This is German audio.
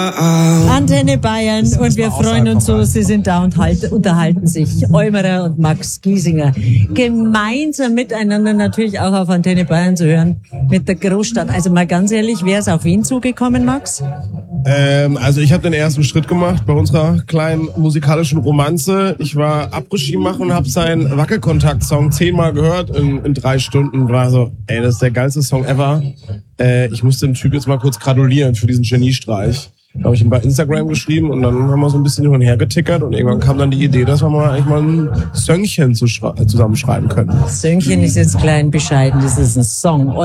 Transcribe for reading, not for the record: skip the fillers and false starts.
Antenne Bayern und wir freuen uns so, Sie sind da und unterhalten sich. Eumerer und Max Giesinger. Gemeinsam miteinander natürlich auch auf Antenne Bayern zu hören mit der Großstadt. Also mal ganz ehrlich, wer ist auf wen zugekommen, Max? Also ich habe den ersten Schritt gemacht bei unserer kleinen musikalischen Romanze. Ich war Après-Ski machen und habe seinen Wackelkontakt-Song 10-mal gehört in 3 Stunden. War so, das ist der geilste Song ever. Ich musste dem Typ jetzt mal kurz gratulieren für diesen Geniestreich. Da habe ich ihm bei Instagram geschrieben und dann haben wir so ein bisschen hin und her getickert und irgendwann kam dann die Idee, dass wir mal eigentlich mal ein Söngchen zusammenschreiben können. Söngchen ist jetzt klein bescheiden, das ist ein Song.